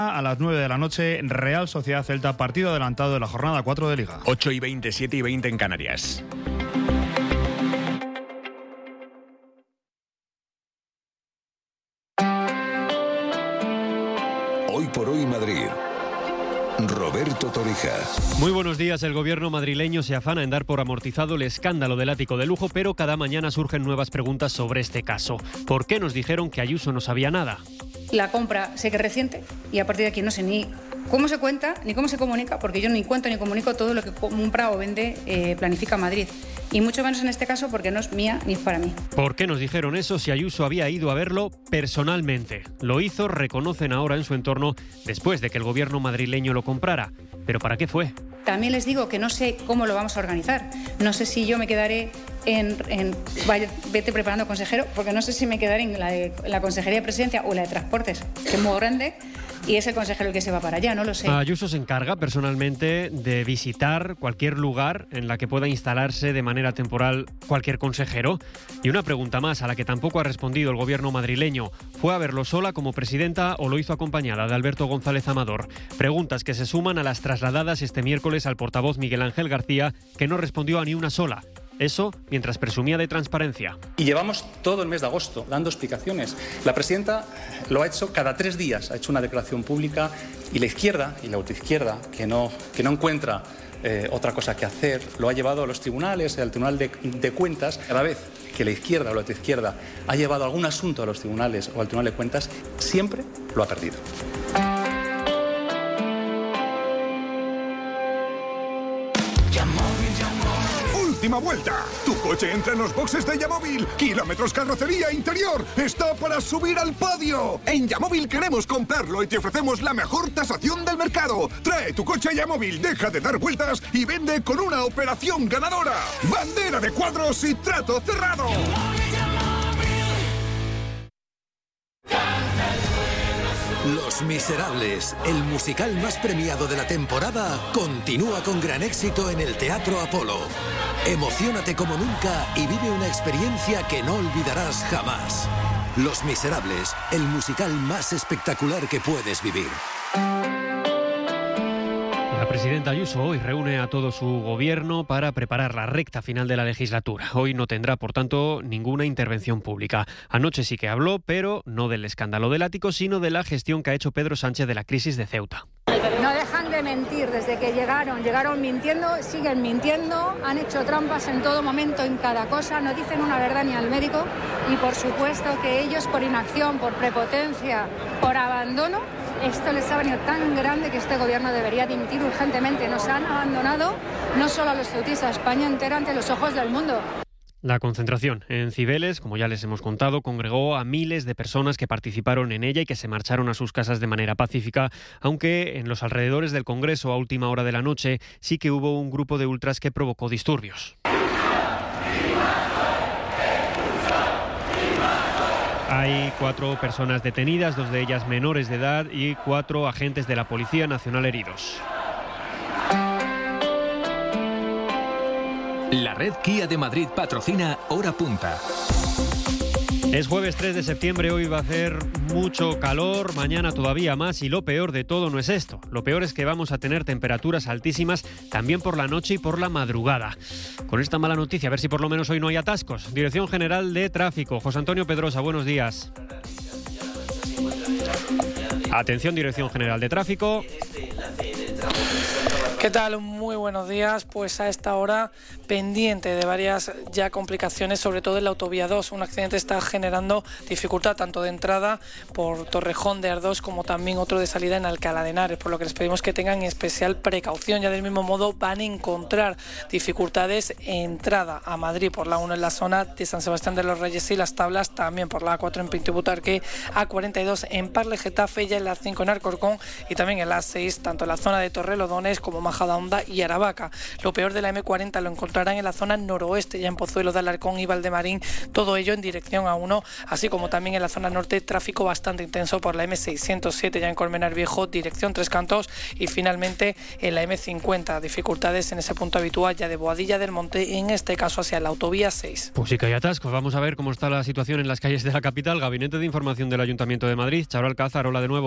A las 9 de la noche, Real Sociedad Celta, partido adelantado de la jornada 4 de Liga. 8:20, 7:20 en Canarias. Hoy por hoy Madrid. Roberto Torija. Muy buenos días. El gobierno madrileño se afana en dar por amortizado el escándalo del ático de lujo, pero cada mañana surgen nuevas preguntas sobre este caso. ¿Por qué nos dijeron que Ayuso no sabía nada? La compra sé que es reciente y a partir de aquí no sé ni cómo se cuenta ni cómo se comunica, porque yo ni cuento ni comunico todo lo que compra o vende Planifica Madrid. Y mucho menos en este caso porque no es mía ni es para mí. ¿Por qué nos dijeron eso si Ayuso había ido a verlo personalmente? Lo hizo, reconocen ahora en su entorno, después de que el gobierno madrileño lo comprara. ¿Pero para qué fue? También les digo que no sé cómo lo vamos a organizar. No sé si yo me quedaré vete preparando consejero, porque no sé si me quedaré en la Consejería de Presidencia o la de Transportes, que es muy grande, y es el consejero el que se va para allá, no lo sé. Ayuso se encarga personalmente de visitar cualquier lugar en la que pueda instalarse de manera temporal cualquier consejero. Y una pregunta más a la que tampoco ha respondido el gobierno madrileño. ¿Fue a verlo sola como presidenta o lo hizo acompañada de Alberto González Amador? Preguntas que se suman a las trasladadas este miércoles al portavoz Miguel Ángel García, que no respondió a ni una sola. Eso mientras presumía de transparencia. Y llevamos todo el mes de agosto dando explicaciones. La presidenta lo ha hecho cada 3 días, ha hecho una declaración pública y la izquierda y la autoizquierda, que no encuentra otra cosa que hacer, lo ha llevado a los tribunales, al Tribunal de Cuentas. Cada vez que la izquierda o la autoizquierda ha llevado algún asunto a los tribunales o al Tribunal de Cuentas, siempre lo ha perdido. Última vuelta. Tu coche entra en los boxes de Yamóvil. Kilómetros, carrocería, interior. Está para subir al podio. En Yamóvil queremos comprarlo y te ofrecemos la mejor tasación del mercado. Trae tu coche a Yamóvil, deja de dar vueltas y vende con una operación ganadora. Bandera de cuadros y trato cerrado. Los Miserables, el musical más premiado de la temporada, continúa con gran éxito en el Teatro Apolo. Emociónate como nunca y vive una experiencia que no olvidarás jamás. Los Miserables, el musical más espectacular que puedes vivir. La presidenta Ayuso hoy reúne a todo su gobierno para preparar la recta final de la legislatura. Hoy no tendrá, por tanto, ninguna intervención pública. Anoche sí que habló, pero no del escándalo del ático, sino de la gestión que ha hecho Pedro Sánchez de la crisis de Ceuta. No dejan de mentir desde que llegaron mintiendo, siguen mintiendo, han hecho trampas en todo momento, en cada cosa, no dicen una verdad ni al médico y por supuesto que ellos por inacción, por prepotencia, por abandono, esto les ha venido tan grande que este gobierno debería dimitir urgentemente. Nos han abandonado no solo a los ceutíes, a España entera ante los ojos del mundo. La concentración en Cibeles, como ya les hemos contado, congregó a miles de personas que participaron en ella y que se marcharon a sus casas de manera pacífica, aunque en los alrededores del Congreso a última hora de la noche sí que hubo un grupo de ultras que provocó disturbios. Hay 4 personas detenidas, 2 de ellas menores de edad y 4 agentes de la Policía Nacional heridos. La red Kia de Madrid patrocina Hora Punta. Es jueves 3 de septiembre, hoy va a hacer mucho calor, mañana todavía más y lo peor de todo no es esto. Lo peor es que vamos a tener temperaturas altísimas también por la noche y por la madrugada. Con esta mala noticia, a ver si por lo menos hoy no hay atascos. Dirección General de Tráfico, José Antonio Pedrosa, buenos días. Atención, Dirección General de Tráfico. ¿Qué tal? Muy buenos días. Pues a esta hora pendiente de varias ya complicaciones, sobre todo en la autovía 2. Un accidente está generando dificultad tanto de entrada por Torrejón de Ardós como también otro de salida en Alcalá de Henares, por lo que les pedimos que tengan especial precaución. Ya del mismo modo van a encontrar dificultades en entrada a Madrid por la 1 en la zona de San Sebastián de los Reyes y Las Tablas, también por la A4 en Pinto y Butarque, A42 en Parle Getafe, ya en la 5 en Alcorcón y también en la A6, tanto en la zona de Torrelodones como Majadahonda y Aravaca. Lo peor de la M40 lo encontrarán en la zona noroeste, ya en Pozuelo de Alarcón y Valdemarín, todo ello en dirección A1, así como también en la zona norte, tráfico bastante intenso por la M607, ya en Colmenar Viejo, dirección Tres Cantos, y finalmente en la M50, dificultades en ese punto habitual ya de Boadilla del Monte, en este caso hacia la autovía 6. Pues sí que hay atascos. Vamos a ver cómo está la situación en las calles de la capital. Gabinete de Información del Ayuntamiento de Madrid, Charo Alcázar, hola de nuevo.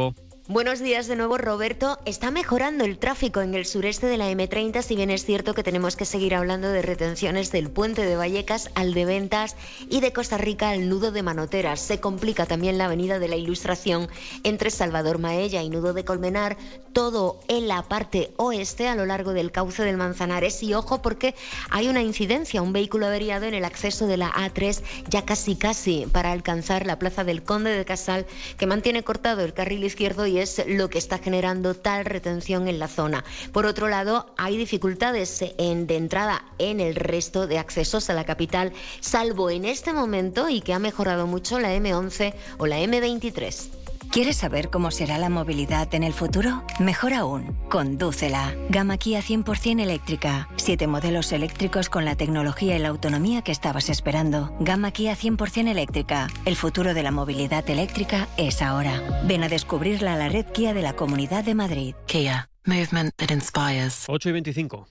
Hidalgo. Buenos días de nuevo, Roberto. Está mejorando el tráfico en el sureste de la M30, si bien es cierto que tenemos que seguir hablando de retenciones del puente de Vallecas al de Ventas y de Costa Rica al nudo de Manoteras. Se complica también la avenida de la Ilustración entre Salvador Maella y nudo de Colmenar, todo en la parte oeste a lo largo del cauce del Manzanares. Y ojo, porque hay una incidencia, un vehículo averiado en el acceso de la A3 ya casi para alcanzar la plaza del Conde de Casal, que mantiene cortado el carril izquierdo y es lo que está generando tal retención en la zona. Por otro lado, hay dificultades de entrada en el resto de accesos a la capital, salvo en este momento, y que ha mejorado mucho, la M11 o la M23. ¿Quieres saber cómo será la movilidad en el futuro? Mejor aún, condúcela. Gama Kia 100% eléctrica. 7 modelos eléctricos con la tecnología y la autonomía que estabas esperando. Gama Kia 100% eléctrica. El futuro de la movilidad eléctrica es ahora. Ven a descubrirla a la red Kia de la Comunidad de Madrid. Kia. Movement that inspires. 8:25.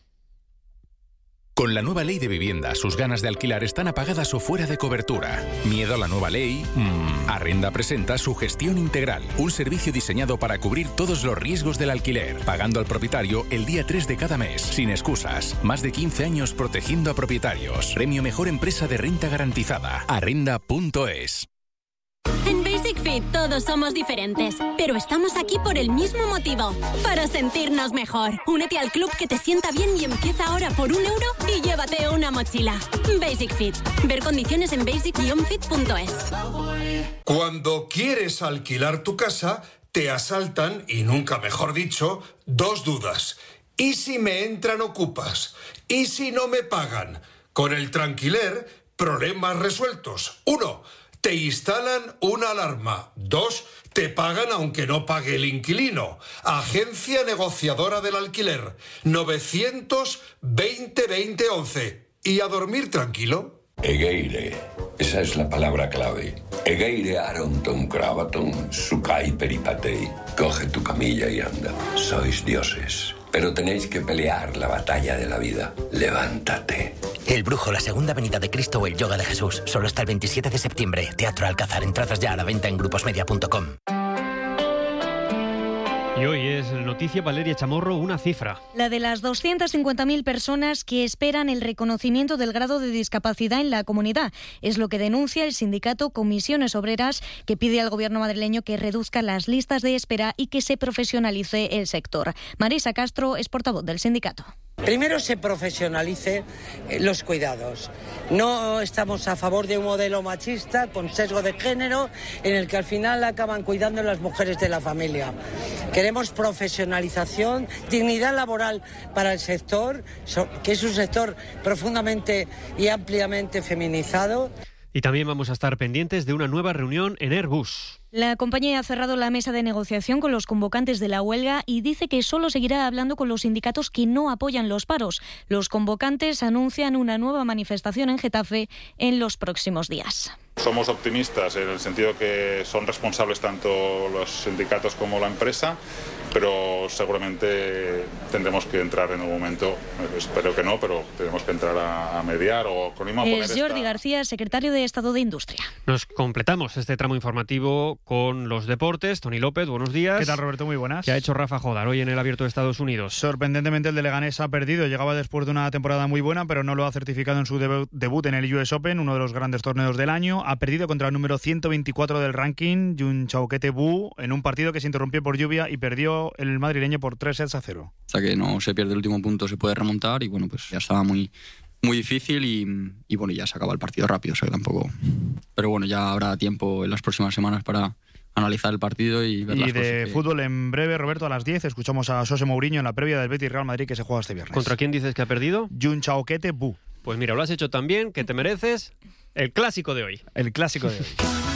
Con la nueva ley de vivienda, sus ganas de alquilar están apagadas o fuera de cobertura. ¿Miedo a la nueva ley? Arrenda presenta su gestión integral, un servicio diseñado para cubrir todos los riesgos del alquiler, pagando al propietario el día 3 de cada mes, sin excusas. Más de 15 años protegiendo a propietarios. Premio Mejor Empresa de Renta Garantizada. Arrenda.es. En Basic Fit todos somos diferentes, pero estamos aquí por el mismo motivo, para sentirnos mejor. Únete al club que te sienta bien y empieza ahora por €1 y llévate una mochila. Basic Fit. Ver condiciones en basic-fit.es. Cuando quieres alquilar tu casa, te asaltan, y nunca mejor dicho, 2 dudas. ¿Y si me entran ocupas? ¿Y si no me pagan? Con el Tranquiler, problemas resueltos. 1. Te instalan una alarma. 2. Te pagan aunque no pague el inquilino. Agencia negociadora del alquiler. 920-2011. ¿Y a dormir tranquilo? Egeire. Esa es la palabra clave. Egeire Aronton Cravaton Sukai Peripatei. Coge tu camilla y anda. Sois dioses. Pero tenéis que pelear la batalla de la vida. Levántate. El Brujo, la Segunda Venida de Cristo o el Yoga de Jesús. Solo hasta el 27 de septiembre. Teatro Alcázar. Entradas ya a la venta en gruposmedia.com. Y hoy es noticia, Valeria Chamorro, una cifra. La de las 250.000 personas que esperan el reconocimiento del grado de discapacidad en la comunidad. Es lo que denuncia el sindicato Comisiones Obreras, que pide al gobierno madrileño que reduzca las listas de espera y que se profesionalice el sector. Marisa Castro es portavoz del sindicato. Primero se profesionalice los cuidados. No estamos a favor de un modelo machista con sesgo de género en el que al final acaban cuidando las mujeres de la familia. Queremos profesionalización, dignidad laboral para el sector, que es un sector profundamente y ampliamente feminizado. Y también vamos a estar pendientes de una nueva reunión en Airbus. La compañía ha cerrado la mesa de negociación con los convocantes de la huelga y dice que solo seguirá hablando con los sindicatos que no apoyan los paros. Los convocantes anuncian una nueva manifestación en Getafe en los próximos días. Somos optimistas en el sentido que son responsables tanto los sindicatos como la empresa, pero seguramente tendremos que entrar en un momento, espero que no, pero tenemos que entrar a mediar o con a poner. Es Jordi García, secretario de Estado de Industria. Nos completamos este tramo informativo con los deportes. Tony López, buenos días. ¿Qué tal, Roberto? Muy buenas. ¿Qué ha hecho Rafa Jodar hoy en el Abierto de Estados Unidos? Sorprendentemente el de Leganés ha perdido. Llegaba después de una temporada muy buena, pero no lo ha certificado en su debut en el US Open, uno de los grandes torneos del año. Ha perdido contra el número 124 del ranking, Jun Chauquete Bu, en un partido que se interrumpió por lluvia y perdió el madrileño por 3-0. Hasta que no se pierde el último punto se puede remontar y bueno, pues ya estaba muy difícil y bueno, ya se acaba el partido rápido, o sea que tampoco. Pero bueno, ya habrá tiempo en las próximas semanas para analizar el partido y ver las cosas. Y de fútbol en breve, Roberto, a las 10 escuchamos a José Mourinho en la previa del Betis Real Madrid que se juega este viernes. ¿Contra quién dices que ha perdido? Jun Chauquete Bu. Pues mira, lo has hecho tan bien que te mereces el clásico de hoy. El clásico de hoy.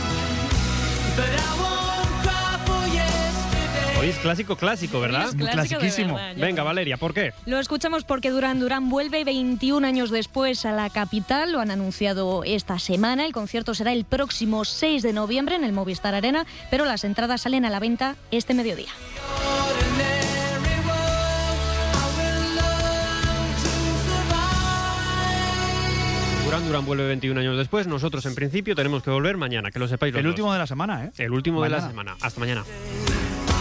Hoy es clásico, ¿verdad? Clasiquísimo. Venga, Valeria, ¿por qué? Lo escuchamos porque Duran Duran vuelve 21 años después a la capital. Lo han anunciado esta semana. El concierto será el próximo 6 de noviembre en el Movistar Arena, pero las entradas salen a la venta este mediodía. Duran Duran vuelve 21 años después. Nosotros, en principio, tenemos que volver mañana, que lo sepáis los El dos. último de la semana, ¿eh? El último de la semana. Hasta mañana.